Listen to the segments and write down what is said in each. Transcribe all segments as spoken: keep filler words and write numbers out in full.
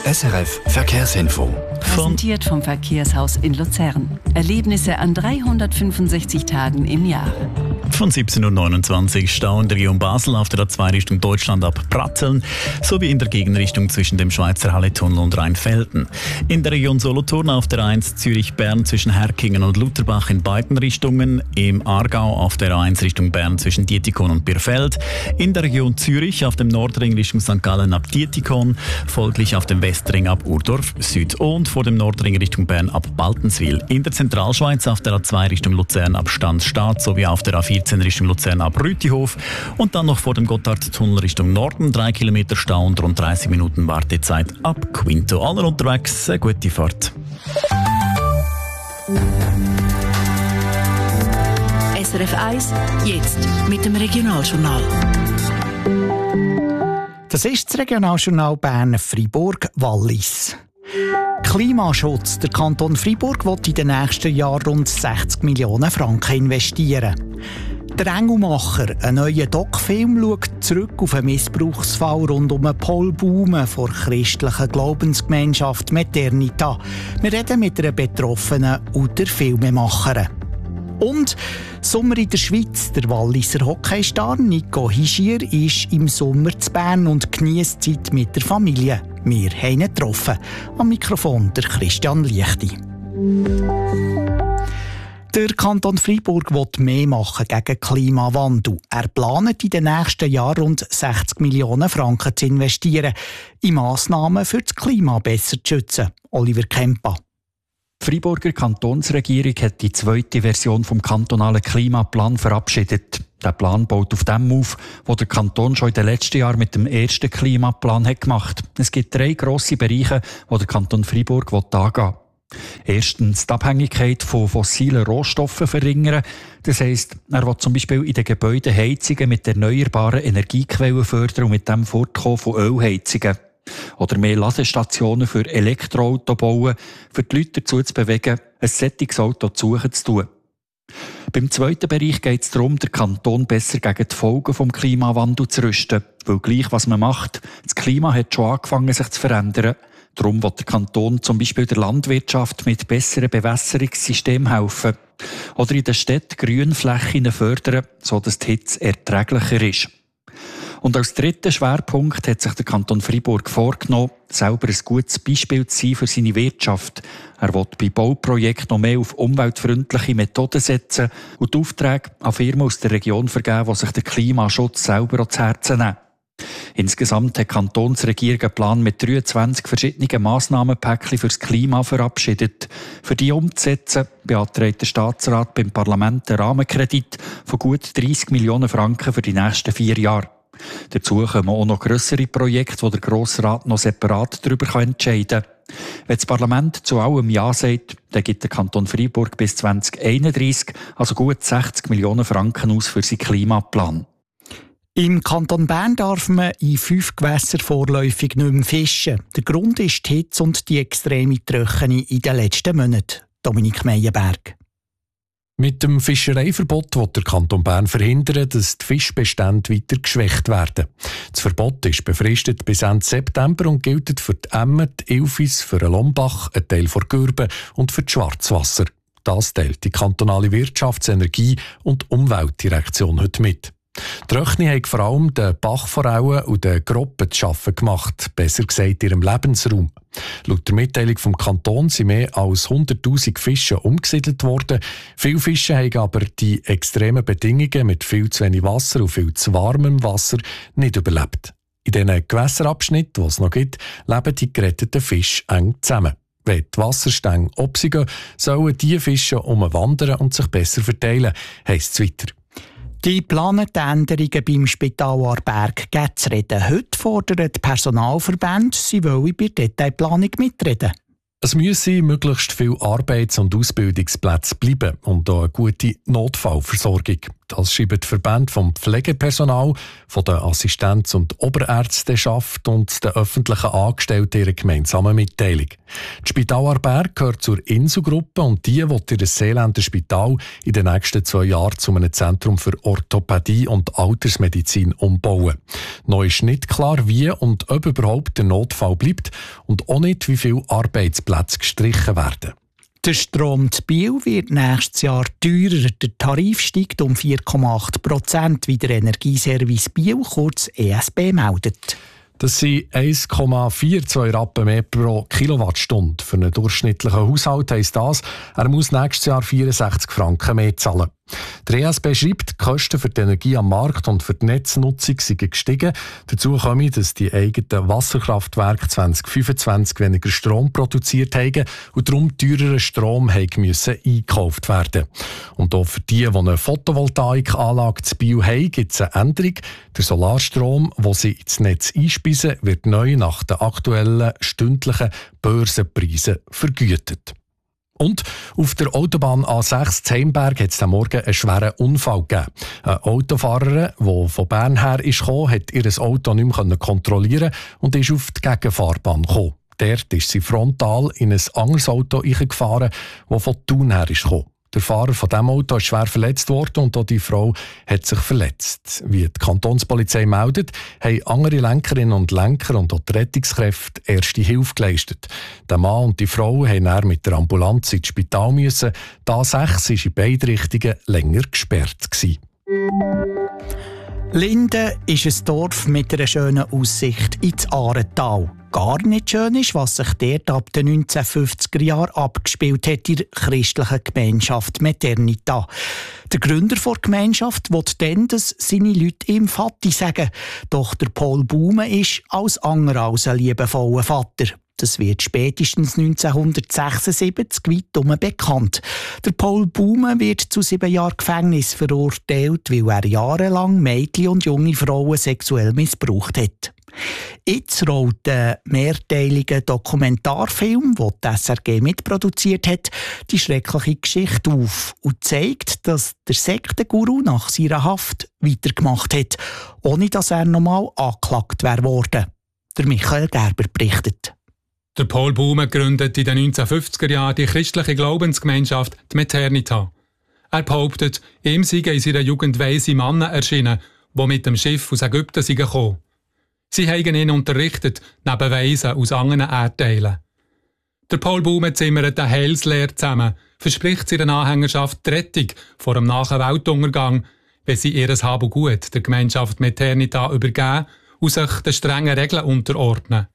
S R F Verkehrsinfo. Präsentiert vom Verkehrshaus in Luzern. Erlebnisse an dreihundertfünfundsechzig Tagen im Jahr. Von siebzehn Uhr neunundzwanzig Stau in der Region Basel auf der A zwei Richtung Deutschland ab Pratteln sowie in der Gegenrichtung zwischen dem Schweizer Halletunnel und Rheinfelden. In der Region Solothurn auf der A eins Zürich-Bern zwischen Herkingen und Lutherbach in beiden Richtungen. Im Aargau auf der A eins Richtung Bern zwischen Dietikon und Birfeld. In der Region Zürich auf dem Nordring Richtung Sankt Gallen ab Dietikon. Folglich auf dem Westring ab Urdorf Süd und vor dem Nordring Richtung Bern ab Baltenswil. In der Zentralschweiz auf der A zwei Richtung Luzern ab Stanzstadt sowie auf der A vierzehn Richtung Luzern ab Rütihof und dann noch vor dem Gotthardtunnel Richtung Norden drei Kilometer Stau und rund dreißig Minuten Wartezeit ab Quinto. Alle unterwegs, eine gute Fahrt. S R F eins, jetzt mit dem Regionaljournal. Das ist das Regionaljournal Bern-Fribourg-Wallis. Klimaschutz. Der Kanton Fribourg will in den nächsten Jahren rund sechzig Millionen Franken investieren. Der Engelmacher, ein neuer Doc-Film, schaut zurück auf einen Missbrauchsfall rund um Paul Baume von der christlichen Glaubensgemeinschaft Maternita. Wir reden mit einer Betroffenen und der Filmemacherin. Und Sommer in der Schweiz. Der Walliser Hockeystar Nico Hischier ist im Sommer zu Bern und genießt Zeit mit der Familie. Wir haben ihn getroffen. Am Mikrofon der Christian Liechti. Der Kanton Fribourg will mehr machen gegen Klimawandel. Er plant in den nächsten Jahren rund sechzig Millionen Franken zu investieren in Massnahmen für das Klima besser zu schützen. Oliver Kempa. Die Freiburger Kantonsregierung hat die zweite Version vom kantonalen Klimaplan verabschiedet. Der Plan baut auf dem auf, was der Kanton schon in den letzten Jahren mit dem ersten Klimaplan hat gemacht. Es gibt drei grosse Bereiche, die der Kanton Freiburg angehen will. Erstens die Abhängigkeit von fossilen Rohstoffen verringern. Das heisst, er will zum Beispiel in den Gebäuden Heizungen mit erneuerbaren Energiequellen fördern und mit dem Fortkommen von Ölheizungen. Oder mehr Ladestationen für Elektroautos bauen, für die Leute dazu zu bewegen, ein solches Auto zu suchen zu tun. Beim zweiten Bereich geht es darum, den Kanton besser gegen die Folgen des Klimawandels zu rüsten. Weil gleich, was man macht, das Klima hat schon angefangen, sich zu verändern. Darum will der Kanton zum Beispiel der Landwirtschaft mit besseren Bewässerungssystemen helfen. Oder in den Städten Grünflächen fördern, sodass die Hitze erträglicher ist. Und als dritten Schwerpunkt hat sich der Kanton Fribourg vorgenommen, selber ein gutes Beispiel zu sein für seine Wirtschaft. Er will bei Bauprojekten noch mehr auf umweltfreundliche Methoden setzen und die Aufträge an Firmen aus der Region vergeben, die sich den Klimaschutz selber ans Herzen nehmen. Insgesamt hat die Kantonsregierung einen Plan mit dreiundzwanzig verschiedenen Massnahmenpäckchen für das Klima verabschiedet. Für die umzusetzen, beantragt der Staatsrat beim Parlament einen Rahmenkredit von gut dreissig Millionen Franken für die nächsten vier Jahre. Dazu kommen auch noch grössere Projekte, wo der Grosse Rat noch separat darüber entscheiden kann. Wenn das Parlament zu allem Ja sagt, dann gibt der Kanton Freiburg bis zwanzig einunddreissig also gut sechzig Millionen Franken aus für seinen Klimaplan. Im Kanton Bern darf man in fünf Gewässern vorläufig nicht mehr fischen. Der Grund ist die Hitze und die extreme Trockenheit in den letzten Monaten. Dominik Meyerberg. Mit dem Fischereiverbot will der Kanton Bern verhindern, dass die Fischbestände weiter geschwächt werden. Das Verbot ist befristet bis Ende September und gilt für die Emmer, die Ilfis, für den Lombach, einen Teil der Gürben und für das Schwarzwasser. Das teilt die kantonale Wirtschafts-, Energie- und Umweltdirektion heute mit. Die Röchni haben vor allem den Bachforellen und den Groppen zu schaffen gemacht, besser gesagt ihrem Lebensraum. Laut der Mitteilung vom Kanton sind mehr als hunderttausend Fische umgesiedelt worden. Viele Fische haben aber die extremen Bedingungen mit viel zu wenig Wasser und viel zu warmem Wasser nicht überlebt. In diesen Gewässerabschnitten, die es noch gibt, leben die geretteten Fische eng zusammen. Wenn die Wasserstänge absinken, sollen diese Fische umwandern und sich besser verteilen, heisst es weiter. Die geplanten Änderungen beim Spital Aarberg geben zu reden. Heute fordern die Personalverbände, sie wollen bei der Detailplanung mitreden. Es müssen möglichst viele Arbeits- und Ausbildungsplätze bleiben und auch eine gute Notfallversorgung. Das schreiben die Verbände vom Pflegepersonal, von der Assistenz- und Oberärzteschaft und den öffentlichen Angestellten ihrer gemeinsamen Mitteilung. Die Spital Aarberg gehört zur Inselgruppe und die will ihr Seeländer Spital in den nächsten zwei Jahren zu einem Zentrum für Orthopädie und Altersmedizin umbauen. Noch ist nicht klar, wie und ob überhaupt der Notfall bleibt und auch nicht, wie viele Arbeitsplätze gestrichen werden. Der Strom zu Biel wird nächstes Jahr teurer. Der Tarif steigt um vier Komma acht Prozent, wie der Energieservice Biel, kurz E S B, meldet. Das sind eins Komma zweiundvierzig Rappen mehr pro Kilowattstunde. Für einen durchschnittlichen Haushalt heisst das, er muss nächstes Jahr vierundsechzig Franken mehr zahlen. Der E S B schreibt, die Kosten für die Energie am Markt und für die Netznutzung sind gestiegen. Dazu komme, dass die eigenen Wasserkraftwerke zwanzig fünfundzwanzig weniger Strom produziert haben und darum teurerer Strom müssen eingekauft werden. Und auch für die, die eine Photovoltaikanlage zu Biel haben, gibt es eine Änderung. Der Solarstrom, den sie ins Netz einspeisen, wird neu nach den aktuellen stündlichen Börsenpreisen vergütet. Und auf der Autobahn A sechs in Heimberg hat es am Morgen einen schweren Unfall gegeben. Eine Autofahrerin, die von Bern her ist gekommen, hat ihr Auto nicht mehr kontrollieren und ist auf die Gegenfahrbahn gekommen. Dort ist sie frontal in ein anderes Auto gefahren, das von Thun her ist gekommen. Der Fahrer von diesem Auto ist schwer verletzt worden und auch die Frau hat sich verletzt. Wie die Kantonspolizei meldet, haben andere Lenkerinnen und Lenker und auch die Rettungskräfte erste Hilfe geleistet. Der Mann und die Frau mussten dann mit der Ambulanz ins Spital müssen. Die A sechs war in beide Richtungen länger gesperrt. Linden ist ein Dorf mit einer schönen Aussicht ins Aaretal. Gar nicht schön ist, was sich dort ab den neunzehnhundertfünfziger Jahren abgespielt hat in der christlichen Gemeinschaft Maternita. Der Gründer der Gemeinschaft will dann, dass seine Leute ihm Vati sagen. Doch der Paul Baume ist als anderer als ein liebevoller Vater. Das wird spätestens neunzehnhundertsechsundsiebzig weitum bekannt. Der Paul Baume wird zu sieben Jahren Gefängnis verurteilt, weil er jahrelang Mädchen und junge Frauen sexuell missbraucht hat. Jetzt rollt der mehrteilige Dokumentarfilm, den die S R G mitproduziert hat, die schreckliche Geschichte auf und zeigt, dass der Sektenguru nach seiner Haft weitergemacht hat, ohne dass er nochmal angeklagt wäre worden. Der Michael Gerber berichtet. Der Paul Baume gründet in den neunzehnhundertfünfziger Jahren die christliche Glaubensgemeinschaft die Maternita. Er behauptet, ihm seien in seiner Jugend weise Männer erschienen, die mit dem Schiff aus Ägypten seien gekommen. Sie haben ihn unterrichtet, neben Weisen aus anderen Erdteilen. Der Paul Baume zimmert eine Heilslehre zusammen, verspricht seiner Anhängerschaft die Rettung vor dem nahen Weltuntergang, wenn sie ihr Hab und Gut der Gemeinschaft Maternita übergeben und sich den strengen Regeln unterordnen.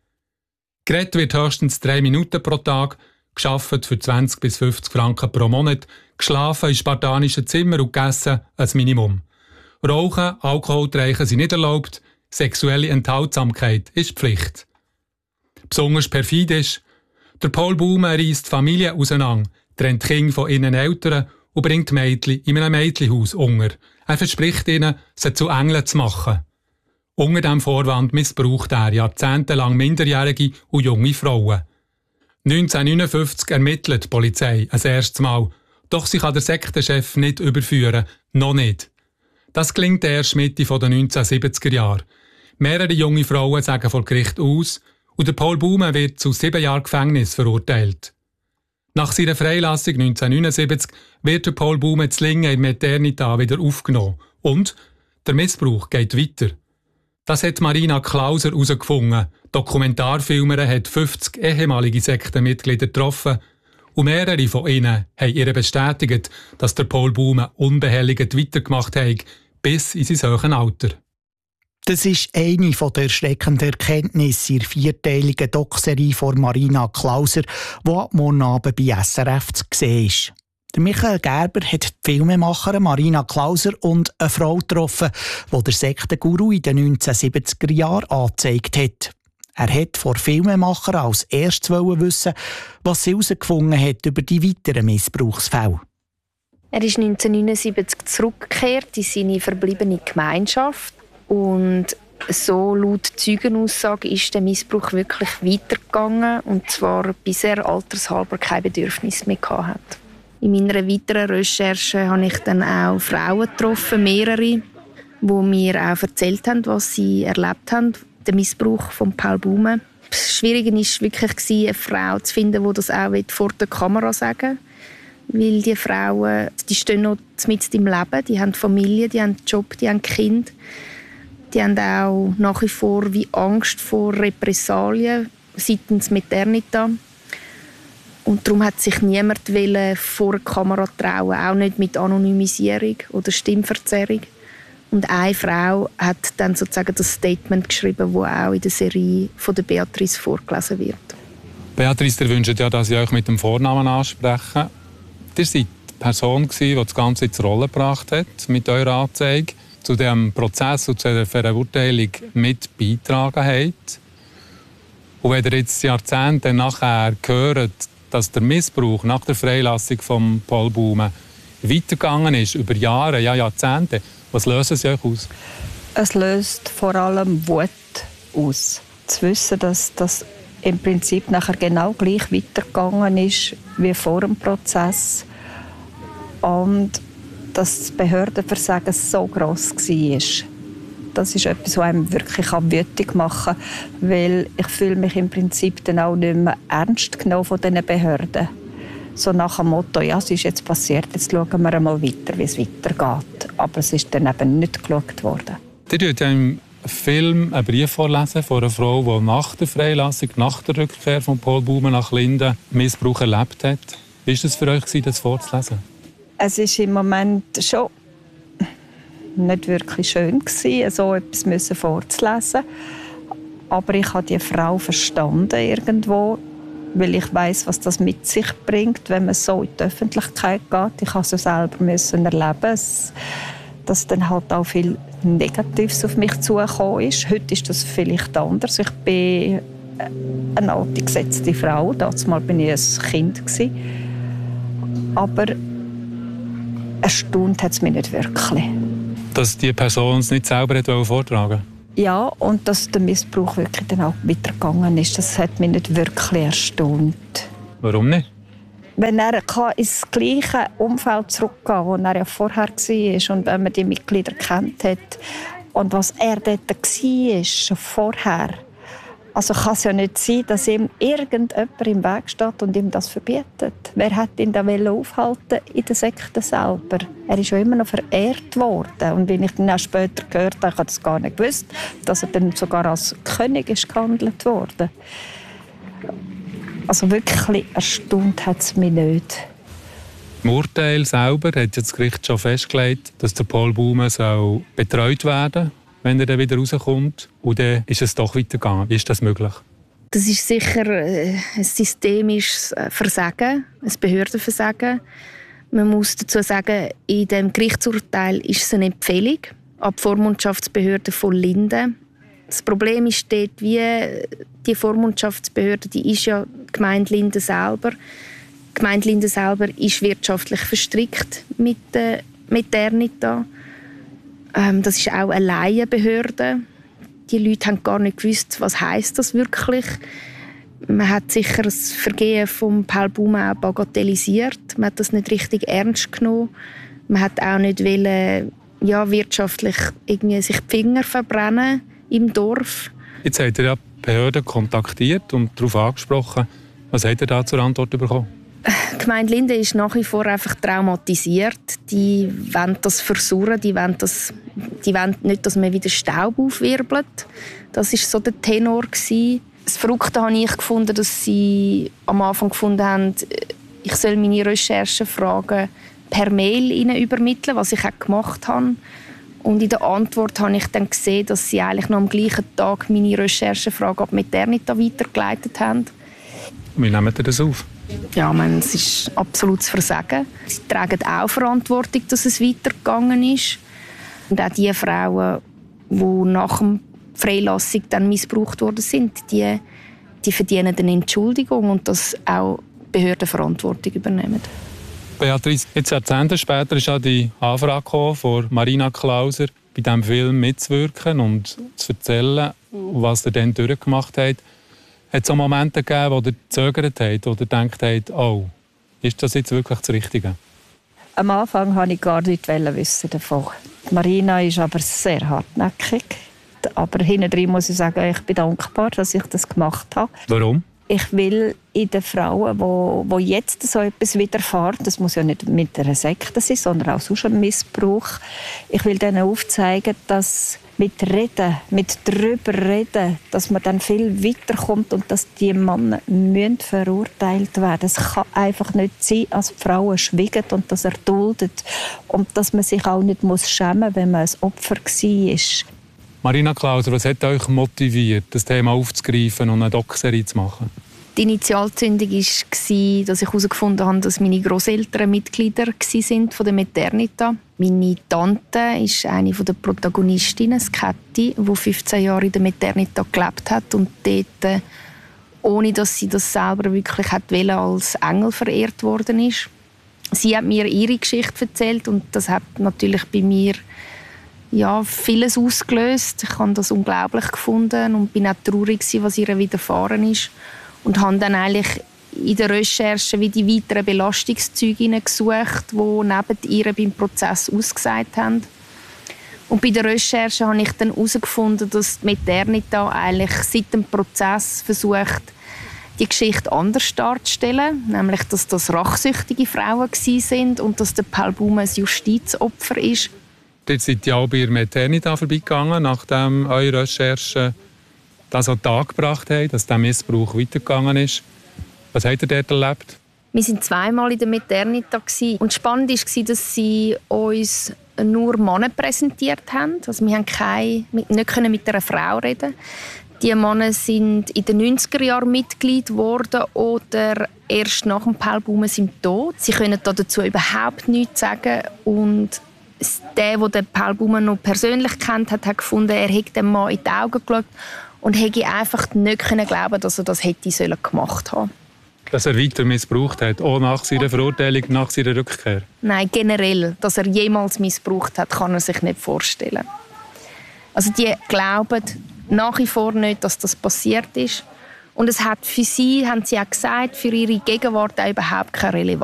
Geredet wird höchstens drei Minuten pro Tag, gearbeitet für zwanzig bis fünfzig Franken pro Monat, geschlafen in spartanischen Zimmern und gegessen als Minimum. Rauchen, Alkohol trinken sind nicht erlaubt, sexuelle Enthaltsamkeit ist Pflicht. Besonders perfid ist, der Paul Baume reisst Familien auseinander, trennt Kinder von ihren Eltern und bringt Mädchen in einem Mädchenhaus unter. Er verspricht ihnen, sie zu Engeln zu machen. Unter diesem Vorwand missbraucht er jahrzehntelang Minderjährige und junge Frauen. neunzehnhundertneunundfünfzig ermittelt die Polizei ein erstes Mal, doch sie kann der Sektenchef nicht überführen, noch nicht. Das gelingt erst Mitte der neunzehnhundertsiebziger Jahre. Mehrere junge Frauen sagen vor Gericht aus und der Paul Baume wird zu sieben Jahren Gefängnis verurteilt. Nach seiner Freilassung neunzehnhundertneunundsiebzig wird der Paul Baume zu Lingen in Maternita wieder aufgenommen und der Missbrauch geht weiter. Das hat Marina Klauser herausgefunden. Dokumentarfilmerin hat fünfzig ehemalige Sektenmitglieder getroffen und mehrere von ihnen haben ihr bestätigt, dass der Paul Baume unbehelligt weitergemacht hat, bis in sein hohes Alter. Das ist eine der erschreckenden Erkenntnisse in der vierteiligen Doc-Serie von Marina Klauser, die ab morgen Abend bei S R F zu sehen ist. Der Michael Gerber hat die Filmemacherin Marina Klauser und eine Frau getroffen, die der Sektenguru in den neunzehnhundertsiebziger Jahren angezeigt hat. Er hat vor Filmemachern als erstes wissen, was sie herausgefunden hat über die weiteren Missbrauchsfälle. Er ist neunzehnhundertneunundsiebzig zurückgekehrt in seine verbliebene Gemeinschaft. Und so laut Zeugenaussage ist der Missbrauch wirklich weitergegangen, und zwar bis er altershalber kein Bedürfnis mehr hatte. In meiner weiteren Recherche habe ich dann auch Frauen getroffen, mehrere, die mir auch erzählt haben, was sie erlebt haben, den Missbrauch von Paul Baume. Das Schwierige war wirklich, eine Frau zu finden, die das auch vor der Kamera sagen will. Weil die Frauen, die stehen noch mitten im Leben, die haben Familie, die haben Job, die haben Kinder. Die haben auch nach wie vor wie Angst vor Repressalien seitens Maternita. Und darum hat sich niemand vor der Kamera trauen, auch nicht mit Anonymisierung oder Stimmverzerrung. Und eine Frau hat dann sozusagen das Statement geschrieben, das auch in der Serie von der Beatrice vorgelesen wird. Beatrice, ihr wünscht ja, dass ich euch mit dem Vornamen anspreche. Ihr seid die Person, die das Ganze ins Rollen gebracht hat, mit eurer Anzeige, zu diesem Prozess und zu der Verurteilung mit beigetragen habt. Und wenn ihr jetzt Jahrzehnte nachher hört, dass der Missbrauch nach der Freilassung von Paul Baume weitergegangen ist, über Jahre, ja Jahrzehnte, was löst es euch aus? Es löst vor allem Wut aus. Zu wissen, dass das im Prinzip nachher genau gleich weitergegangen ist wie vor dem Prozess und dass das Behördenversagen so gross war. Das ist etwas, was einem wirklich wütend machen kann, weil ich fühle mich im Prinzip dann auch nicht mehr ernst genommen von diesen Behörden. So nach dem Motto, ja, es ist jetzt passiert, jetzt schauen wir einmal weiter, wie es weitergeht. Aber es ist dann eben nicht geschaut worden. Ihr lest ja im Film einen Brief vorlesen von einer Frau, die nach der Freilassung, nach der Rückkehr von Paul Baume nach Linden Missbrauch erlebt hat. Wie war es für euch, das vorzulesen? Es ist im Moment schon nicht wirklich schön, so etwas vorzulesen. Aber ich habe die Frau verstanden irgendwo, weil ich weiss, was das mit sich bringt, wenn man so in die Öffentlichkeit geht. Ich musste es selber müssen erleben, dass dann halt auch viel Negatives auf mich zugekommen ist. Heute ist das vielleicht anders. Ich bin eine alte, gesetzte Frau. Damals war ich ein Kind. Aber erstaunt hat es mich nicht wirklich. Dass die Person es nicht selber vortragen wollte? Ja, und dass der Missbrauch wirklich dann auch weitergegangen ist, das hat mich nicht wirklich erstaunt. Warum nicht? Wenn er ins gleiche Umfeld zurückgehen kann, wo er ja vorher war und wenn man die Mitglieder kennt hat und was er dort war, schon vorher. Also kann es ja nicht sein, dass ihm irgendjemand im Weg steht und ihm das verbietet. Wer hat ihn da aufhalten in der Sekte selber? Er ist ja immer noch verehrt worden. Und wenn ich dann auch später gehört habe, ich habe das gar nicht gewusst, dass er dann sogar als König ist gehandelt wurde. Also wirklich erstaunt hat es mich nicht. Im Urteil selber hat das Gericht schon festgelegt, dass der Paul Baume soll betreut werden soll, wenn er dann wieder rauskommt. Und dann ist es doch weitergegangen. Wie ist das möglich? Das ist sicher ein systemisches Versagen, ein Behördenversagen. Man muss dazu sagen, in dem Gerichtsurteil ist es eine Empfehlung an die Vormundschaftsbehörde von Linden. Das Problem ist dort, wie die Vormundschaftsbehörde, die ist ja die Gemeinde Linden selber. Die Gemeinde Linden selber ist wirtschaftlich verstrickt mit der Maternita. Ähm, das ist auch eine Laienbehörde. Die Leute haben gar nicht gewusst, was heisst das wirklich. Man hat sicher das Vergehen von Paul Baume auch bagatellisiert. Man hat das nicht richtig ernst genommen. Man hat auch nicht wollen, ja, wirtschaftlich irgendwie sich die Finger verbrennen im Dorf. Jetzt habt ihr ja die Behörden kontaktiert und darauf angesprochen. Was habt ihr da zur Antwort bekommen? Die Gemeinde Linden ist nach wie vor einfach traumatisiert. Die wollen das versuchen, die wollen, das, die wollen nicht, dass man wieder Staub aufwirbelt. Das war so der Tenor. Das Verrückte habe ich gefunden, dass sie am Anfang gefunden haben, ich soll meine Recherchenfragen per Mail ihnen übermitteln, was ich auch gemacht habe. Und in der Antwort habe ich dann gesehen, dass sie eigentlich noch am gleichen Tag meine Recherchenfragen ab Maternita weitergeleitet haben. Wie nehmt ihr das auf? Ja, ich meine, es ist absolutes Versagen. Sie tragen auch Verantwortung, dass es weitergegangen ist. Und auch die Frauen, die nach der Freilassung dann missbraucht worden sind, die, die verdienen eine Entschuldigung und dass auch Behörden Verantwortung übernehmen. Beatrice, jetzt Jahrzehnte später ist auch die Anfrage von Marina Klauser, bei diesem Film mitzuwirken und zu erzählen, was ihr dann durchgemacht habt. Hat es auch Momente gegeben, wo ihr gezögert habt oder gedacht habt, oh, Ist das jetzt wirklich das Richtige? Am Anfang wollte ich gar nichts wissen davon. Marina ist aber sehr hartnäckig. Aber hinterher muss ich sagen, ich bin dankbar, dass ich das gemacht habe. Warum? Ich will in den Frauen, wo, wo jetzt so etwas widerfährt, das muss ja nicht mit einer Sekte sein, sondern auch sonst ein Missbrauch, ich will denen aufzeigen, dass mit Reden, mit drüber reden, dass man dann viel weiterkommt und dass die Männer müssen verurteilt werden. Es kann einfach nicht sein, dass die Frauen schweigen und das erdulden und dass man sich auch nicht muss schämen, wenn man ein Opfer war. Marina Klauser, was hat euch motiviert, das Thema aufzugreifen und eine Doc-Serie zu machen? Die Initialzündung war, dass ich herausgefunden habe, dass meine Grosseltern Mitglieder waren von der Maternita. Meine Tante ist eine der Protagonistinnen, Käthi, die fünfzehn Jahre in der Maternita gelebt hat und dort, ohne dass sie das selber wirklich wollte, als Engel verehrt worden ist. Sie hat mir ihre Geschichte erzählt und das hat natürlich bei mir ja, vieles ausgelöst. Ich habe das unglaublich gefunden und bin auch traurig, was ihr widerfahren ist. Und habe dann eigentlich in der Recherche wie die weiteren Belastungszeuginnen gesucht, die neben ihr beim Prozess ausgesagt haben. Und bei der Recherche habe ich dann herausgefunden, dass die Maternita eigentlich seit dem Prozess versucht, die Geschichte anders darzustellen, nämlich, dass das rachsüchtige Frauen waren und dass der Paul Baumann ein Justizopfer ist. Jetzt seid ihr auch bei der Maternita vorbeigegangen, nachdem eure Recherche das an den Tag gebracht hat, dass der Missbrauch weitergegangen ist. Was habt ihr dort erlebt? Wir waren zweimal in der Maternita und spannend war, dass sie uns nur Männer präsentiert haben. Also wir konnten nicht mit einer Frau reden. Die Männer sind in den neunziger Jahren Mitglied geworden oder erst nach dem Paul Baumann sind tot. Sie können dazu überhaupt nichts sagen und der, der den Paul Baumann noch persönlich kennt hat, hat gefunden, er hätte dem Mann in die Augen geschaut und hätte einfach nicht glauben, dass er das hätte gemacht haben. Dass er weiter missbraucht hat, auch nach seiner Verurteilung, nach seiner Rückkehr? Nein, generell, dass er jemals missbraucht hat, kann er sich nicht vorstellen. Also die glauben nach wie vor nicht, dass das passiert ist. Und es hat für sie, haben sie auch gesagt, für ihre Gegenwart auch überhaupt keine Relevanz.